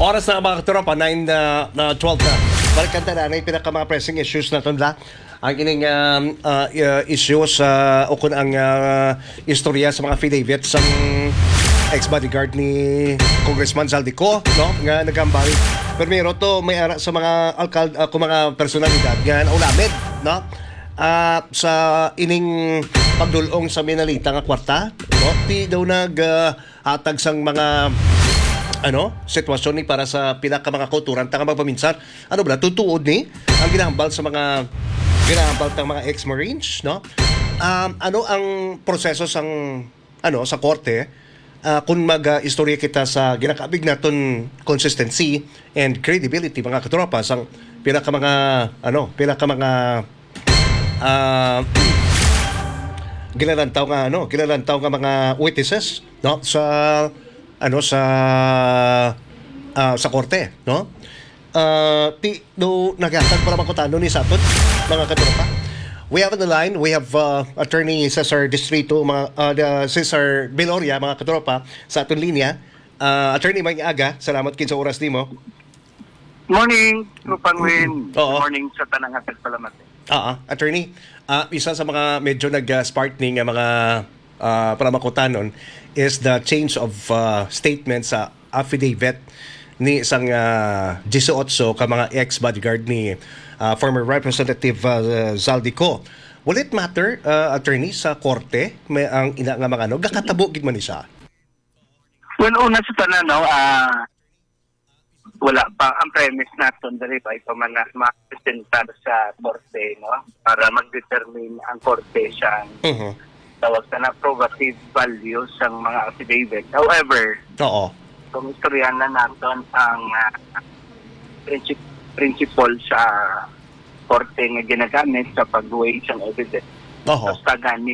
Oras na mga katropa, 9:12 na. Balikan ta na yung pinaka mga pressing issues na tunda. Ang ining issues o kung ang istorya sa mga affidavit sa ex-bodyguard ni Congressman Zaldico, no? Nga nagambal. Pero to may ara sa mga kung mga personalidad nga naulamid, no? Sa ining pagdulong sa minalita nga kwarta, no? Di daw hatag sang mga sitwasyon ni para sa pinaka mga kauturan tanga magpaminsan. Ano ba tutuod ni ang ginahambal sa mga ginahambal tang mga ex-marines, no? Ano ang proseso sang sa korte kung mag-istorya kita sa ginakabig naton consistency and credibility mga katropa sang pinaka mga gilalantaw nga mga witnesses, no, sa korte, no? Naghatag para makutano ni Satot, mga katropa. We have on the line, we have Attorney Cesar Distrito, Cesar Beloria, mga katropa, sa aton linya. Attorney, may aga, salamat kin sa oras nimo. Morning, Rupangwin. Oo. Morning sa tanang atal salamat. Attorney, isa sa mga medyo nag-spark ng mga para makutanon is the change of statement sa affidavit ni isang 18 ka mga ex-bodyguard ni former Representative Zaldico. Will it matter, attorney, sa korte may ang ina nga mga gakatabo gid man ni siya? Well, una sa tanan, wala pa ang premise natin dali pa ito man na ma-presentar sa korte, no? Para mag-determine ang korte siyang tawag na probative value sa mga affidavit. However, kung istoryan na natin ang principle sa korte nga ginagamit sa pag-weigh siyang evidence. Tapos tagani